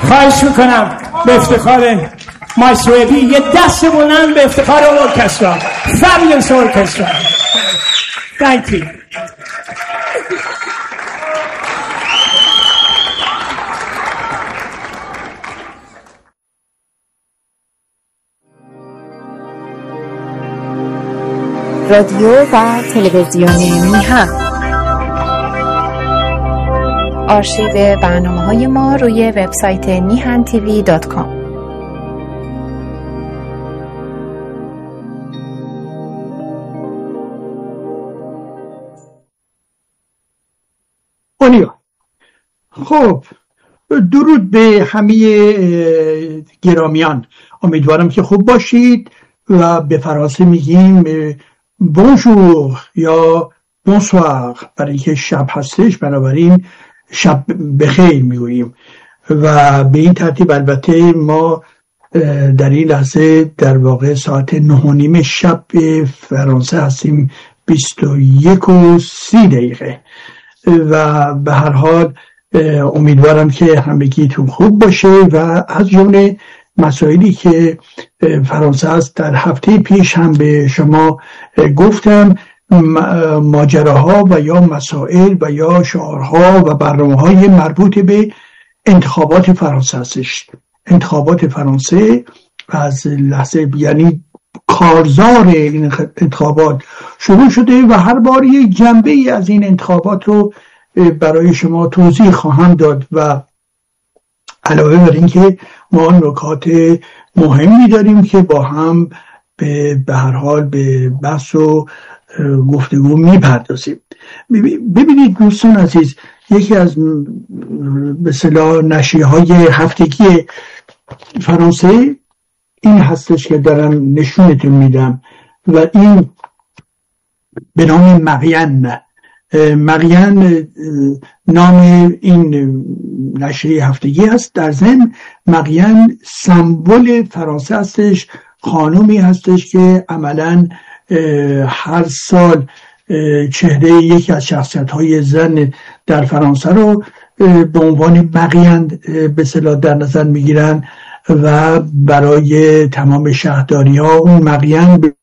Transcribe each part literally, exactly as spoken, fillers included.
خواهش میکنم به افتخار مایسوئبی یه دست بلند به افتخار ارکسترا. Fabulous orchestra. Thank you. رادیو و تلویزیون میهن. آرشیو برنامه‌های ما روی وبسایت میهن تیوی دات کام. اونیا خب، درود به همه گرامیان. امیدوارم که خوب باشید و به فرانسه میگیم بونژور یا بونسوار برای اینکه شب هستش، بنابراین شب بخیر میگوییم. و به این ترتیب البته ما در این لحظه در واقع ساعت نه و نیم شب فرانسه هستیم، بیست و یک و سی دقیقه. و به هر حال امیدوارم که همگیتون خوب باشه و از جمله مسائلی که فرانسه است در هفته پیش هم به شما گفتم، ماجراها و یا مسائل و یا شعارها و برنامه‌های مربوط به انتخابات فرانسه هستش. انتخابات فرانسه از لحظه یعنی کارزار این انتخابات شروع شده و هر بار یک جنبه ای از این انتخابات رو برای شما توضیح خواهم داد و علاوه بر این که ما نکات مهمی داریم که با هم به به هر حال به بحث و گفتگو میپردازیم. ببینید دوستان عزیز، یکی از به اصطلاح نشریه‌های هفتگی فرانسه این هستش که دارم نشونتون میدم و این به نام مقین. مقین نام این نشریه هفتگی هست. در ضمن مقین سمبل فرانسه هستش، خانومی هستش که عملاً هر سال چهره یکی از شخصیت‌های زن در فرانسه رو به عنوان مقین به اصطلاح در نظر میگیرن و برای تمام شهرداری‌ها اون مقین به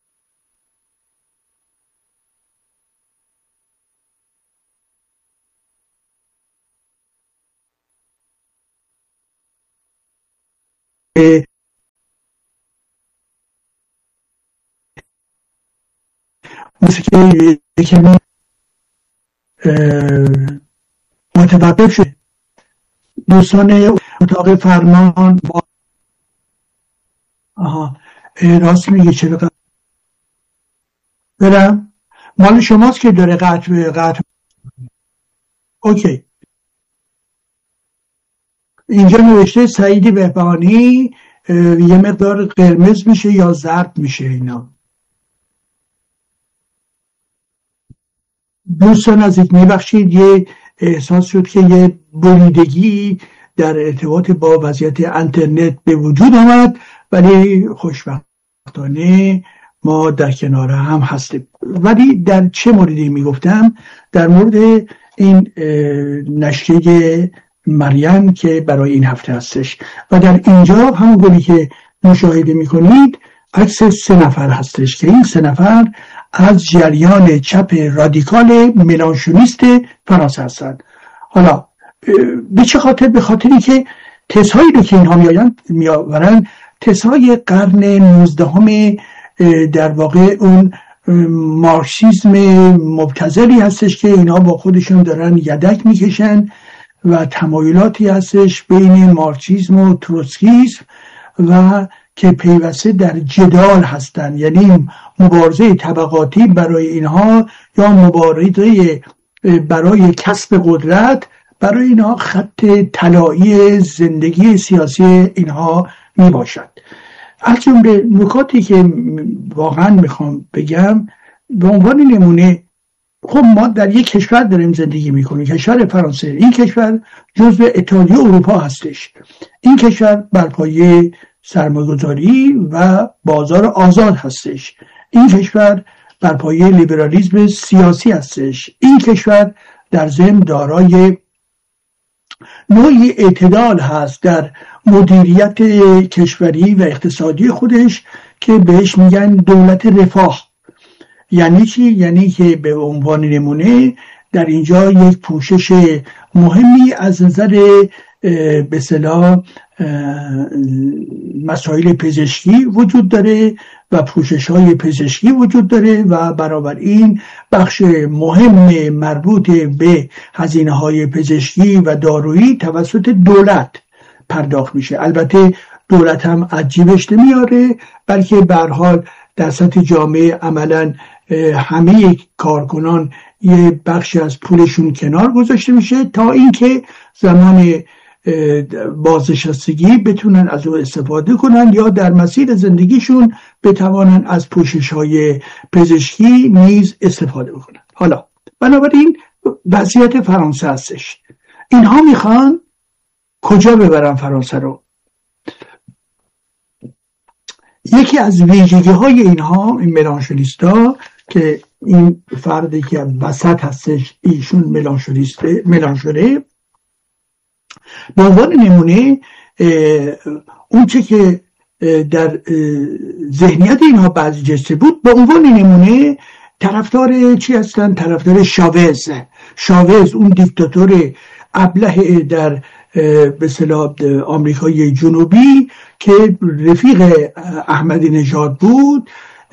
موسیقی یکمی متوقف شد. دوستان اتاق فرمان با آها راست میگه، چرا قطع برم؟ مال شماست که داره قطع قطع اوکی. اینجا نوشته سعید بهبانی، یه مقدار قرمز میشه یا زرد میشه اینا. دوستان عزیز میبخشید، یه احساس شد که یه بریدگی در ارتباط با وضعیت اینترنت به وجود آمد، ولی خوشبختانه ما در کنار هم هستیم. ولی در چه موردی میگفتم؟ در مورد این نشریه مریم که برای این هفته هستش و در اینجا همونگونه که مشاهده میکنید عکس سه نفر هستش که این سه نفر از جریان چپ رادیکال ملانشونیست فرانسه هستند. حالا به چه خاطر؟ به خاطری که تزهایی رو که اینها میآورن تزهای قرن نوزدهم در واقع اون مارکسیسم مبتذلی هستش که اینها با خودشون دارن یدک میکشن و تمایلاتی هستش بین مارکسیسم و تروتسکیسم و که پیوسته در جدال هستند، یعنی مبارزه طبقاتی برای اینها یا مبارزه برای کسب قدرت برای اینها خط طلایی زندگی سیاسی اینها می باشد. از جمله نکاتی که واقعا میخوام بگم به عنوان نمونه، خب ما در یک کشور داریم زندگی میکنیم، کشور فرانسه. این کشور جزو اتحادیه اروپا هستش. این کشور بر پایه سرمایه‌گذاری و بازار آزاد هستش. این کشور بر پایه لیبرالیسم سیاسی هستش. این کشور در ضمن دارای نوعی اعتدال هست در مدیریت کشوری و اقتصادی خودش که بهش میگن دولت رفاه. یعنی چی؟ یعنی که به عنوان نمونه در اینجا یک پوشش مهمی از نظر به اصطلاح مسائل پزشکی وجود داره و پوشش های پزشکی وجود داره و برابر این بخش مهم مربوط به هزینه های پزشکی و دارویی توسط دولت پرداخت میشه. البته دولت هم از جیبش نمیاره، بلکه به هر حال در سطح جامعه عملا همه کارکنان یه بخشی از پولشون کنار گذاشته میشه تا اینکه زمان بازنشستگی بتونن از او استفاده کنن یا در مسیر زندگیشون بتوانن از پوشش های پزشکی نیز استفاده بکنن. حالا بنابراین وضعیت فرانسه هستش. اینها میخوان کجا ببرن فرانسه رو؟ یکی از ویژگی های اینها، این ملانشونیستا که این فردی که وسط هستش ایشون ملانشونیسته ملانشونه، به عنوان نمونه اون چه که در ذهنیت اینها بعضی جسته بود، به عنوان نمونه طرفدار چی هستن؟ طرفدار شاوز. شاوز اون دیکتاتور ابله در به اصطلاح آمریکای جنوبی که رفیق احمدی نژاد بود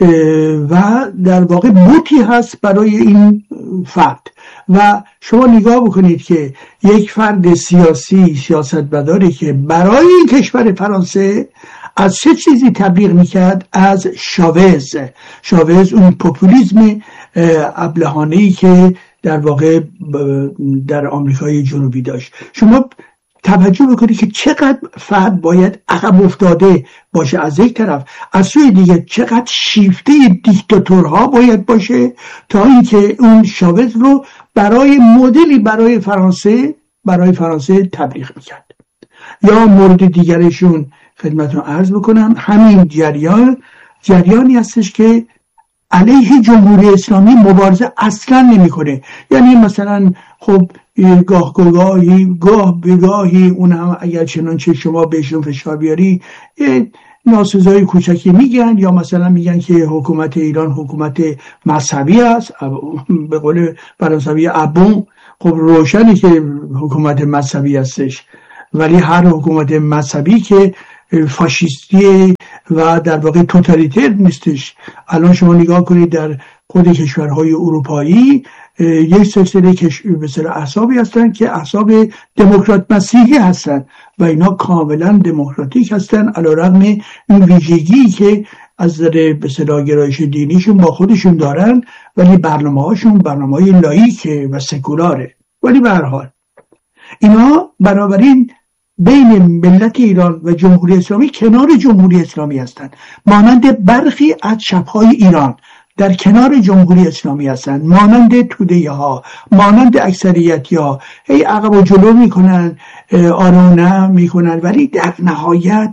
و در واقع بوتی هست برای این فرد. و شما نگاه بکنید که یک فرد سیاسی سیاستمداری که برای کشور فرانسه از چه چیزی تبلیغ میکرد؟ از شاوز. شاوز اون پوپولیسم ابلهانه‌ای که در واقع در آمریکای جنوبی داشت. شما توجه بکنید که چقدر فرد باید عقب افتاده باشه از یک طرف، از سوی دیگه چقدر شیفته دیکتاتورها باید باشه تا اینکه اون شاوز رو برای مدلی برای فرانسه برای فرانسه تبلیغ میکرد. یا مورد دیگرشون خدمتتون عرض بکنم، همین جریان جریانی هستش که علیه جمهوری اسلامی مبارزه اصلا نمیکنه. یعنی مثلا خب گاه گاهی گاه بگاهی اون هم اگر چنانچه شما بهشون فشار بیاری ناسزای کوچکی میگن، یا مثلا میگن که حکومت ایران حکومت مذهبی است، به قول فرانسوی ابون. خب روشنی که حکومت مذهبی هستش، ولی هر حکومت مذهبی که فاشیستی و در واقع توتالیتر نیستش. الان شما نگاه کنید در خود کشورهای اروپایی یک سلسله مثلا احزابی هستن که احزاب دموکرات مسیحی هستن و اینا کاملا دموکراتیک هستن، علیرغم این ویژگی که از نظر به اصطلاح گرایش دینیشون با خودشون دارن، ولی برنامه‌هاشون برنامه‌های لاییکه و سکولاره. ولی به هر حال اینا بنابراین بین ملت ایران و جمهوری اسلامی کنار جمهوری اسلامی هستند، مانند برخی از چپ‌های ایران در کنار جمهوری اسلامی هستند، مانند توده‌ای ها، مانند اکثریتی ها، هی عقب و جلو میکنن، آره نه میکنن، ولی در نهایت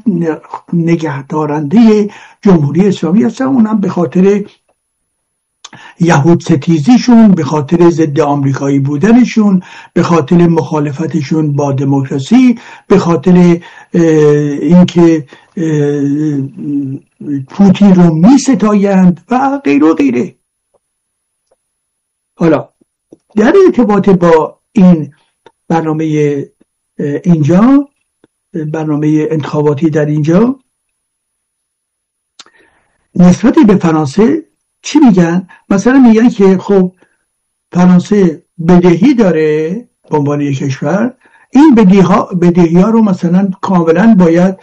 نگهدارنده جمهوری اسلامی هستن. اونم به خاطر یهود ستیزیشون، به خاطر ضد آمریکایی بودنشون، به خاطر مخالفتشون با دموکراسی، به خاطر اینکه پوتین رو می ستایند و غیر و غیره. حالا در ارتباط با این برنامه اینجا، برنامه انتخاباتی در اینجا، نسبت به فرانسه چی میگن؟ مثلا میگن که خب فرانسه بدهی داره به عنوان یک کشور، این بدهی ها بدهی ها رو مثلا کاملا باید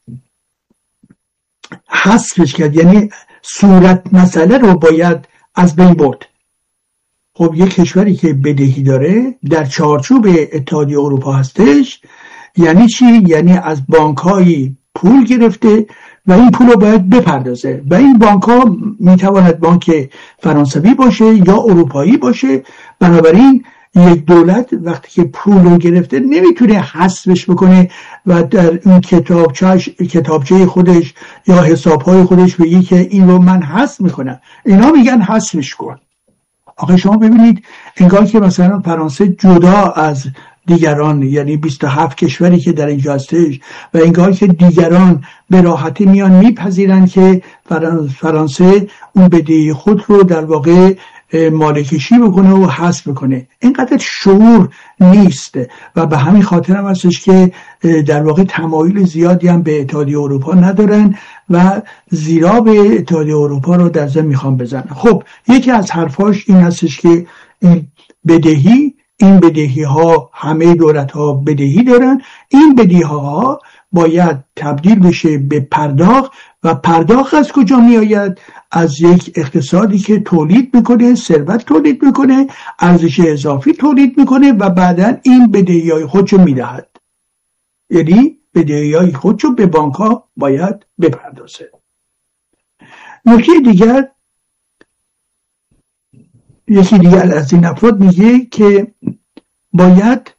حذفش کرد، یعنی صورت مسئله رو باید از بین برد. خب یک کشوری که بدهی داره در چارچوب اتحادیه اروپا هستش، یعنی چی؟ یعنی از بانک‌های پول گرفته و این پول رو باید بپردازه و این بانک ها میتواند بانک فرانسوی باشه یا اروپایی باشه. بنابراین یک دولت وقتی که پول رو گرفته نمیتونه حذفش بکنه و در این کتابچه خودش یا حسابهای خودش بگه که این رو من حذف میکنم. اینا میگن حذفش کن. آخه شما ببینید انگار که مثلا فرانسه جدا از دیگران، یعنی بیست و هفت کشوری که در اینجا هستش و انگار که دیگران به راحتی میان میپذیرن که فرانسه اون بدهی خود رو در واقع مالکشی بکنه و حذف بکنه. اینقدر شعور نیست و به همین خاطر هم هستش که در واقع تمایل زیادی هم به اتحادیه اروپا ندارن و زیرا به اتحادیه اروپا رو در ضمن میخوان بزنن. خب یکی از حرفاش این هستش که این بدهی این بدهی ها همه دولت ها بدهی دارن، این بدهی ها باید تبدیل بشه به پرداخت و پرداخت از کجا می آید؟ از یک اقتصادی که تولید میکنه، ثروت تولید میکنه، ارزش اضافی تولید میکنه و بعدا این بدهی های خودشو میدهد. یعنی بدهی های خودشو به بانک ها باید بپردازه. نکته دیگر، یکی دیگر از این افراد میگه که باید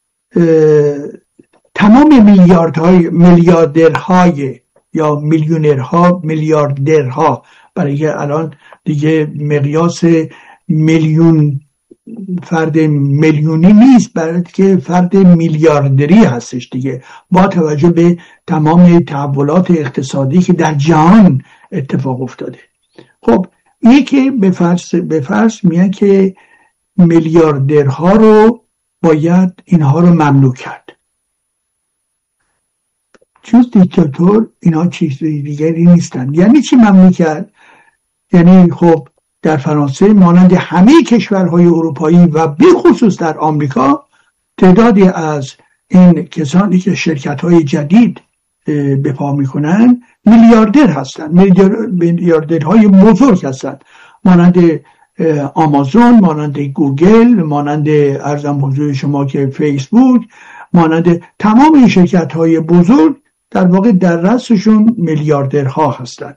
تمام میلیاردهای میلیاردرهای یا میلیونرها میلیاردرها، برای که الان دیگه مقیاس میلیون فرد میلیونی نیست، برای که فرد میلیاردری هستش دیگه، با توجه به تمام تحولات اقتصادی که در جهان اتفاق افتاده. خب یکی به فرض به فرض میگن که میلیاردرها رو باید اینها رو ممنوع کرد. چیز دیکتاتور اینها چیز دیگری نیستن. یعنی چی ممنوع کرد؟ یعنی خب در فرانسه مانند همه کشورهای اروپایی و به خصوص در آمریکا تعدادی از این کسانی که شرکت‌های جدید به پا میکنن میلیاردر هستن، میلیاردرهای بزرگ هستن، مانند آمازون، مانند گوگل، مانند ارزم حضور شما که فیسبوک، مانند تمام این شرکت‌های بزرگ در واقع در رأسشون میلیاردرها هستند.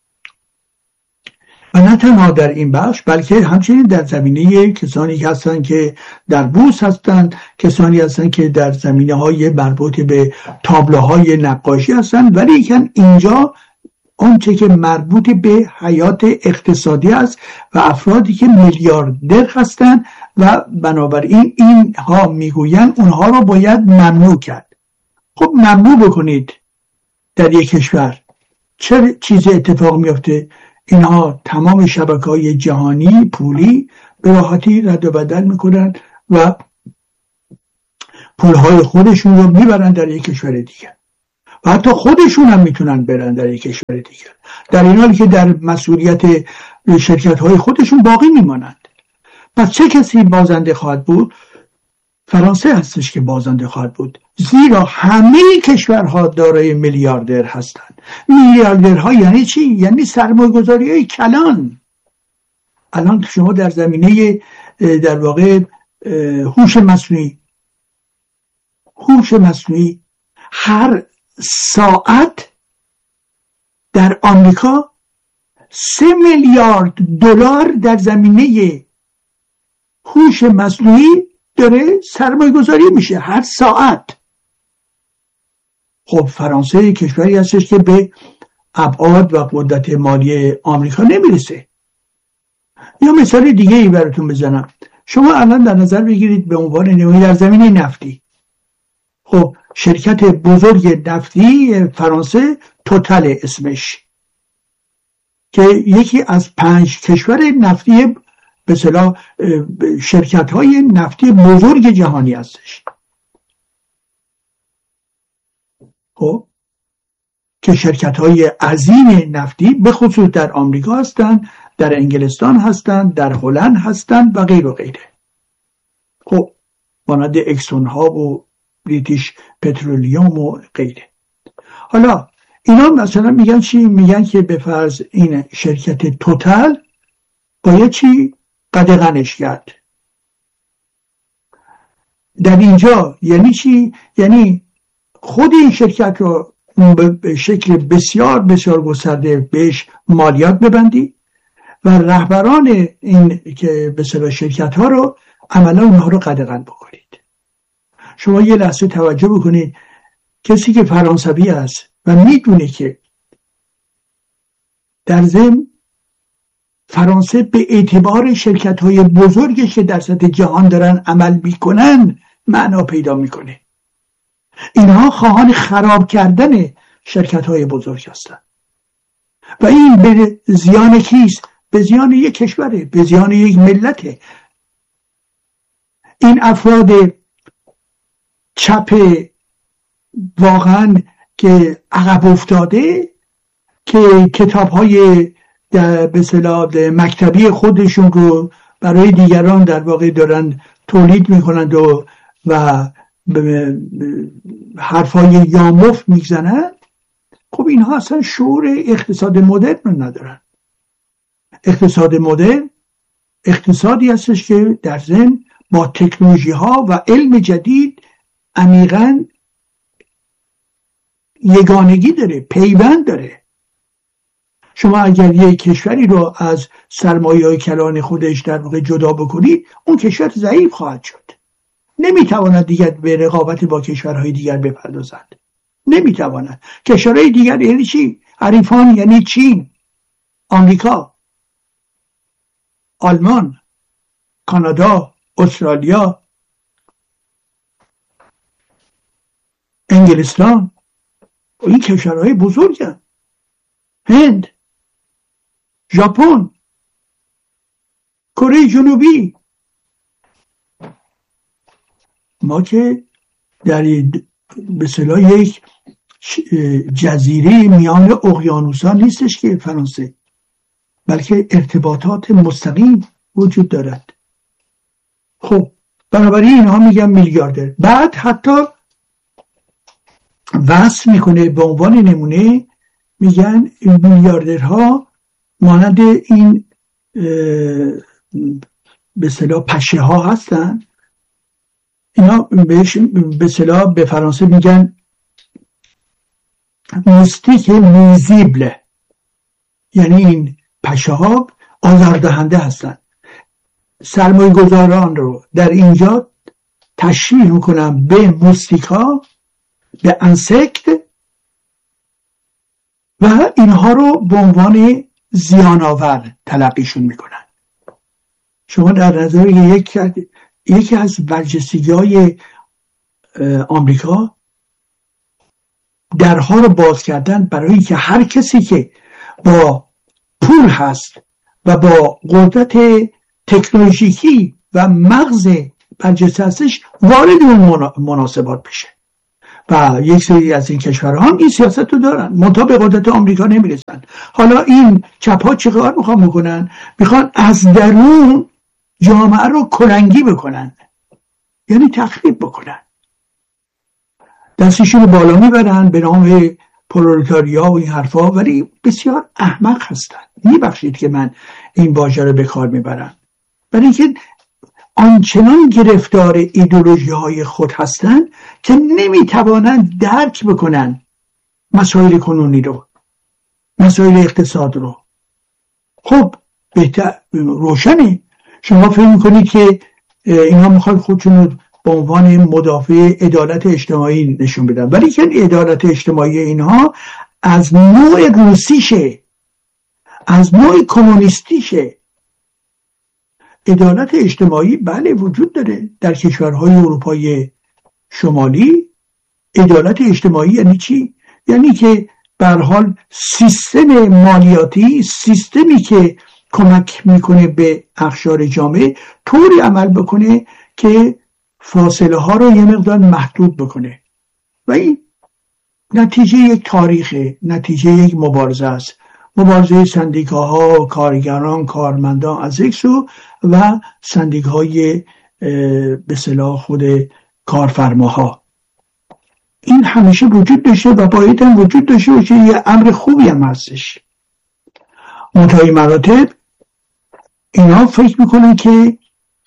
و نه تنها در این بخش بلکه همچنین در زمینه کسانی هستند که در بورس هستند، کسانی هستند که در زمینه‌های مربوط به تابلوهای نقاشی هستند، ولی لیکن اینجا آنچه که مربوط به حیات اقتصادی است و افرادی که میلیاردر هستند و بنابراین اینها میگویند اونها رو باید ممنوع کرد. خب ممنوع بکنید در یک کشور، چه چیزی اتفاق میفته؟ اینها تمام شبکه‌های جهانی پولی به راحتی رد و بدل میکنن و پولهای خودشون رو میبرن در یک کشور دیگه و حتی خودشون هم میتونن برن در یک کشور دیگه، در این حالی که در مسئولیت شرکت‌های خودشون باقی میمانند. پس چه کسی بازنده خواهد بود؟ فرانسه هستش که بازنده خواهد بود، زیرا همه کشورها دارای میلیاردر هستند. میلیاردرها یعنی چی؟ یعنی سرمایه‌گذاری‌های کلان. الان شما در زمینه در واقع هوش مصنوعی هوش مصنوعی هر ساعت در آمریکا سه میلیارد دلار در زمینه هوش مصنوعی داره سرمایه گذاری میشه هر ساعت. خب فرانسه کشوری هستش که به ابعاد و قدرت مالی آمریکا نمیرسه. یا مثال دیگه ای براتون بزنم. شما الان در نظر بگیرید به عنوان نمونه در زمینه نفتی، خب شرکت بزرگ نفتی فرانسه توتال اسمش، که یکی از پنج کشور نفتی به اصطلاح شرکت‌های نفتی بزرگ جهانی هستش. خب که شرکت‌های عظیم نفتی به خصوص در آمریکا هستند، در انگلستان هستند، در هلند هستند و غیر و غیره. خب مانند اکسون ها و بریتیش پترولیوم و غیره. حالا اینا مثلا میگن چی؟ میگن که به فرض این شرکت توتال باید چی؟ قدغنش کرد. در اینجا یعنی چی؟ یعنی خود این شرکت رو به شکل بسیار بسیار گسترده بهش مالیات ببندی و رهبران این که به اصطلاح شرکت ها رو عملا اونها رو قدغن بکنید. شما یه لحظه توجه بکنید، کسی که فرانسوی است و میدونه که در ضمن فرانسه به اعتبار شرکت‌های بزرگی که در سطح جهان دارن عمل میکنن معنا پیدا میکنه. اینها خواهان خراب کردن شرکت های بزرگ هستند و این به زیان کیست؟ به زیان یک کشوره، به زیان یک ملته. این افراد چپ واقعا که عقب افتاده که کتاب های به اصطلاح مکتبی خودشون رو برای دیگران در واقع دارن تولید میکنند و و حرفای یامفت میزنند، خب اینها اصلا شعور اقتصاد مدرن رو ندارن. اقتصاد مدرن اقتصادی هستش که در ضمن با تکنولوژی ها و علم جدید عمیقاً یگانگی داره، پیوند داره. شما اگر یک کشوری رو از سرمایه‌های کلان خودش در واقع جدا بکنید، اون کشور ضعیف خواهد شد. نمیتواند دیگر به رقابت با کشورهای دیگر بپردازد. نمیتواند. کشورهای دیگر یعنی چی؟ حریفان یعنی چین، آمریکا، آلمان، کانادا، استرالیا، انگلستان. این کشورهای بزرگن. هند، ژاپن، کره جنوبی. ما که در به اصطلاح یک جزیره میان اقیانوس‌ها نیستش که فرانسه، بلکه ارتباطات مستقیم وجود دارد. خب بنابراین اینها میگن میلیاردر. بعد حتی وصف میکنه به عنوان نمونه، میگن میلیاردرها مانند این به اصطلاح پشه ها هستن. اینا بهش به اصطلاح به فرانسه میگن موستیک میزیبل، یعنی این پشه ها آزاردهنده هستن. سرمایه گذاران رو در اینجا تشبیه میکنم به موستیکا، به انسکت، و اینها رو به عنوان زیان‌آور تلقیشون میکنن. شما در نظر یک یکی از برجستگی‌های آمریکا درها رو باز کردن برای که هر کسی که با پول هست و با قدرت تکنولوژیکی و مغز برجسته هستش وارد اون مناسبات بشه. و یک سری از این کشورها هم این سیاست رو دارن، منتها به قدرت آمریکا نمیرسن. حالا این چپ‌ها چه کار میخوان بکنن؟ میخوان از درون جامعه رو کلنگی بکنن، یعنی تخریب بکنن. دستشون رو بالا میبرن به نام پرولتاریا و این حرفا، ولی بسیار احمق هستن. میبخشید که من این واژه رو به کار میبرم، ولی که آنچنان گرفتار ایدئولوژی های خود هستند که نمیتوانند درک بکنن مسائل کنونی رو، مسائل اقتصاد رو. خب بهتر روشنه. شما فکر میکنید که اینا میخواد خودشون رو به عنوان مدافع عدالت اجتماعی نشون بدن، ولی که عدالت اجتماعی اینها از نوع روسیشه، از نوع کمونیستیشه. عدالت اجتماعی بله وجود داره در کشورهای اروپای شمالی. عدالت اجتماعی یعنی چی؟ یعنی که به هر حال سیستم مالیاتی، سیستمی که کمک میکنه به اقشار جامعه، طوری عمل بکنه که فاصله ها رو یه مقدار محدود بکنه. و این نتیجه یک تاریخه، نتیجه یک مبارزه است. مبارزه سندیکاها، کارگران، کارمندان از یک سو و سندیکاهای به اصطلاح خود کارفرماها. این همیشه وجود داشته و باید هم وجود داشته باشه. یه امر خوبی هم هستش. منتهی مراتب اینا فکر میکنن که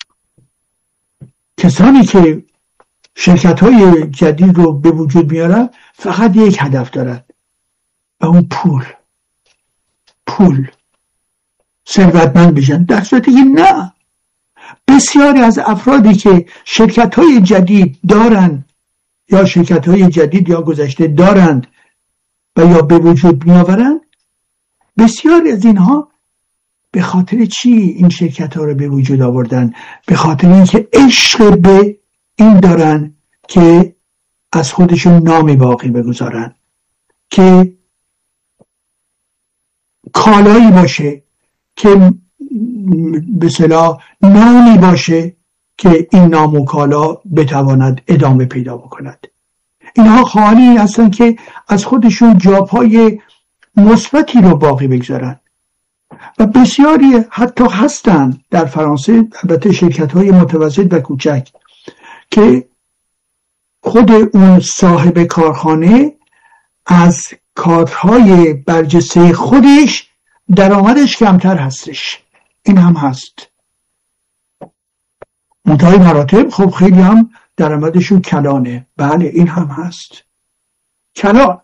کسانی که شرکت های جدید رو به وجود میارن فقط یک هدف دارن و اون پول پول ثروتمند بشن. در صورتی که نه، بسیاری از افرادی که شرکت های جدید دارن یا شرکت های جدید یا گذشته دارند و یا به وجود میآورند، بسیاری از اینها به خاطر چی این شرکت ها رو به وجود آوردن؟ به خاطر اینکه عشق به این دارن که از خودشون نامی باقی بگذارن، که کالایی باشه، که به اصطلاح نامی باشه که این نام و کالا بتواند ادامه پیدا بکند. اینها خواهانی هستن که از خودشون جاپای مثبتی رو باقی بگذارن و بسیاری حتی هستن در فرانسه، البته شرکت های متوسط و کوچک، که خود اون صاحب کارخانه از کارهای برجسته خودش درآمدش کمتر هستش. این هم هست. منتهای مراتب خب خیلی هم درآمدشون کلانه. بله این هم هست، کلان.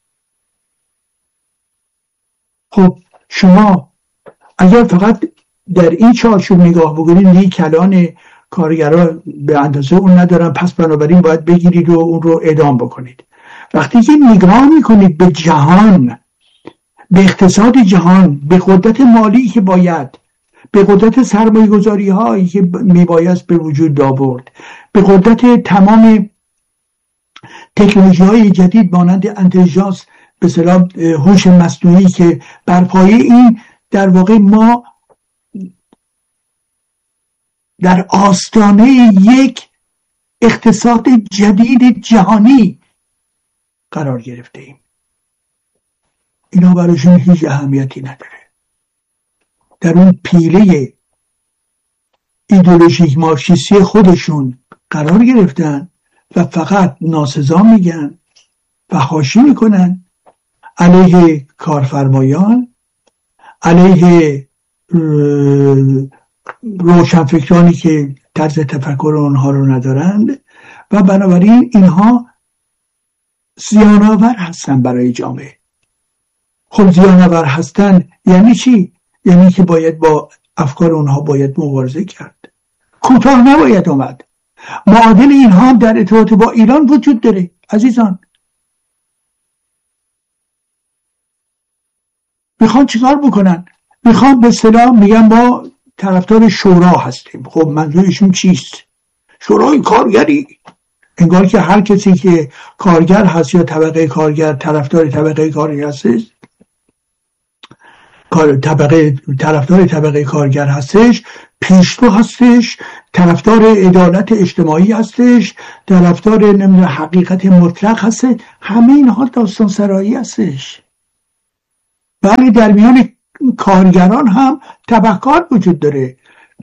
خب شما اگر فقط در این چارچوب نگاه بکنید، نه کلان کارگران به اندازه اون ندارن پس بنابراین باید بگیرید و اون رو اعدام بکنید. وقتی که نگاه میکنید به جهان، به اقتصاد جهان، به قدرت مالی که باید، به قدرت سرمایه گذاری هایی که میبایست به وجود آورد، به قدرت تمام تکنولوژی های جدید مانند انتلیژانس، به اصطلاح هوش مصنوعی، که بر پایه این در واقع ما در آستانه یک اقتصاد جدید جهانی قرار گرفته ایم. اینا براشون هیچ اهمیتی نداره. در اون پیله ایدئولوژیک مارکسیستی خودشون قرار گرفتن و فقط ناسزا میگن و حاشیه میکنن علیه کارفرمایان، علیه روشنفکرانی که طرز تفکر اونها رو ندارند و بنابراین اینها زیان‌آور هستن برای جامعه. خب زیان‌آور هستن یعنی چی؟ یعنی که باید با افکار اونها باید مبارزه کرد، کوتاه نباید اومد. معادل اینها در ارتباط با ایران وجود داره عزیزان. میخوان چیکار بکنن؟ میخوان به اصطلاح میگن ما طرفدار شورا هستیم. خب منظورشون چیست؟ شورای کارگری. انگار که هر کسی که کارگر هست یا طبقه کارگر طرفدار طبقه کارگر هستش، طبقه طرفدار طبقه کارگر هستش، پیشرو هستش، طرفدار عدالت اجتماعی هستش، طرفدار نمیدونم حقیقت مطلق هستش. همه اینها داستان سرایی هستش. ولی در میان کارگران هم طبقات وجود داره،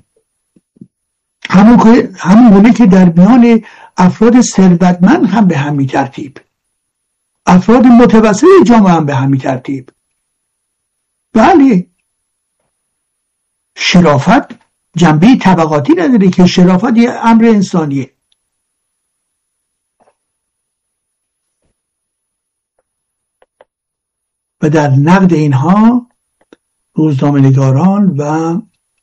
همون که همون که در میان افراد ثروتمند هم به همین ترتیب، افراد متوسط جامعه هم به همین ترتیب. بله شرافت جنبه طبقاتی نداره که، شرافت یه امر انسانیه. و در نقد اینها روزنامه‌نگاران و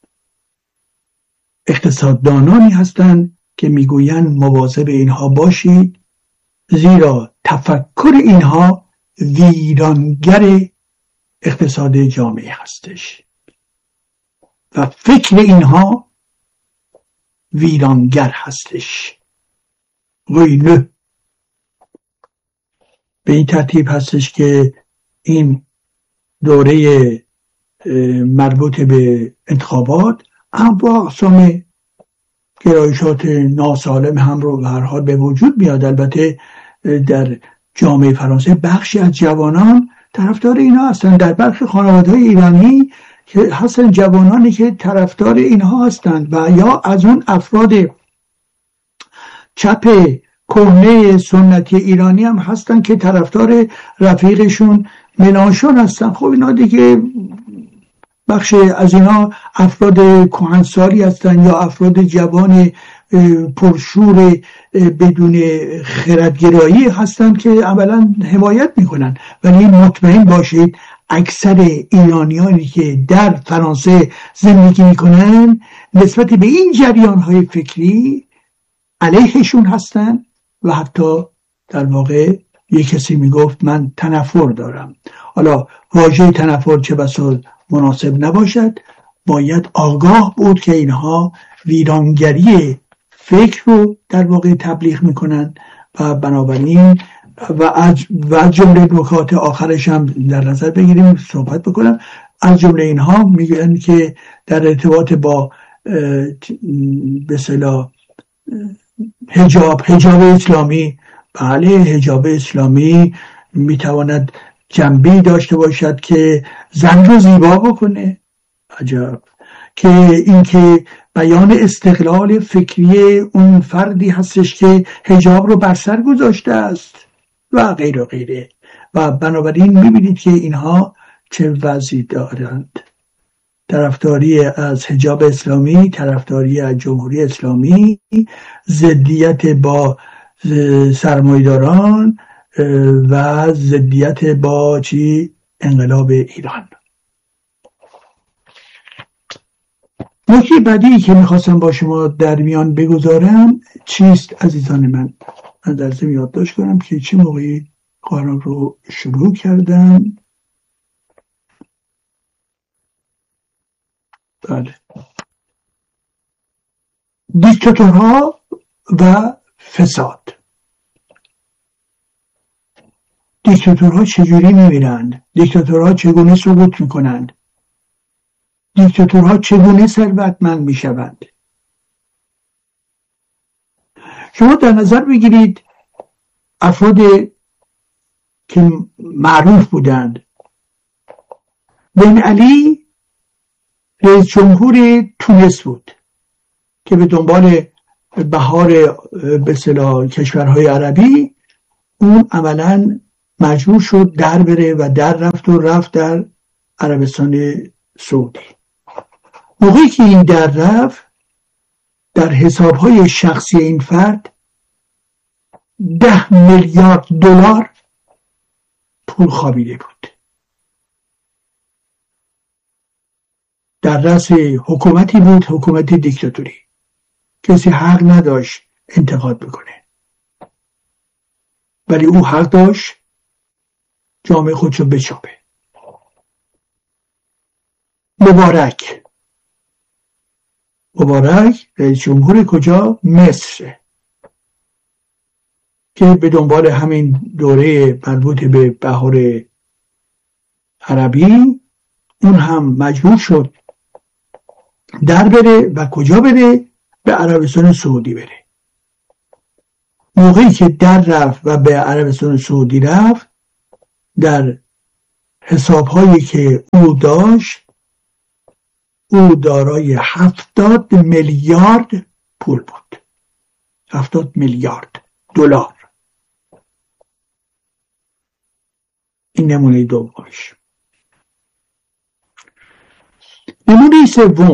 اقتصاددانانی هستند که میگویند مواظب اینها باشید، زیرا تفکر اینها ویرانگر اقتصاد جامعه هستش و فکر اینها ویرانگر هستش. ویله به این ترتیب هستش که این دوره مربوط به انتخابات هم با اقسام گرایشات ناسالم هم رو به هر حال به وجود میاد. البته در جامعه فرانسه بخشی از جوانان طرفدار اینا هستن. در برخی خانواده‌های ایرانی که هستن جوانانی که طرفدار اینها هستند و یا از اون افراد چپ کهنه سنتی ایرانی هم هستن که طرفدار رفیقشون مناشون هستن. خب اینا دیگه بخش از اینا افراد کهنسالی هستن یا افراد جوان پرشور بدون خردگرایی هستن که عملا حمایت میکنن. ولی مطمئن باشید اکثر ایرانیانی که در فرانسه زندگی میکنن نسبت به این جریان‌های فکری علیهشون هستن و حتی در واقع یک کسی میگفت من تنفر دارم. حالا واژه تنفر چه بسا مناسب نباشد، باید آگاه بود که اینها ویرانگری فکر رو در واقع تبلیغ میکنن و بنابراین و از و جمله نکات آخرش هم در نظر بگیریم صحبت بکنم. از جمله اینها میگن که در ارتباط با به اصطلاح حجاب حجاب اسلامی، بله حجاب اسلامی میتواند جنبه‌ای داشته باشد که زن رو زیبا بکنه. عجب. که اینکه بیان استقلال فکری اون فردی هستش که حجاب رو بر سر گذاشته است و غیر و غیره. و بنابراین میبینید که اینها چه وضعی دارند. طرفداری از حجاب اسلامی، طرفداری از جمهوری اسلامی، ضدیت با سرمایه‌داران و ضدیت با چی؟ انقلاب ایران. نکته بعدی که میخواستم با شما در میان بگذارم چیست عزیزان من؟ من در ضمن یادداشت کنم که چه موقعی کارم رو شروع کردم. بله. دیکتاتورها و فساد. دیکتاتورها چجوری می‌میرند؟ دیکتاتورها چگونه سقوط میکنند؟ دیکتاتورها چگونه ثروتمند میشوند؟ شما در نظر بگیرید افراد که معروف بودند. بن علی رئیس جمهور تونس بود که به دنبال بهار به اصطلاح کشورهای عربی اون عملاً مجبور شد در بره و در رفت و رفت در عربستان سعودی. موقعی که این در رفت در حسابهای شخصی این فرد ده میلیارد دلار پول خوابیده بود. در رأس حکومتی بود، حکومت دیکتاتوری. کسی حق نداشت انتقاد بکنه، ولی او حق داشت جامعه خودشو بچاپه. مبارک مبارک رئیس جمهور کجا؟ مصر، که به دنبال همین دوره مربوط به بهار عربی اون هم مجبور شد در بره و کجا بره؟ به عربستان سعودی بره. موقعی که در رفت و به عربستان سعودی رفت، در حسابهایی که او داشت او دارای هفتاد میلیارد پول بود. هفتاد میلیارد دلار. این نمونه دومش. نمونه سوم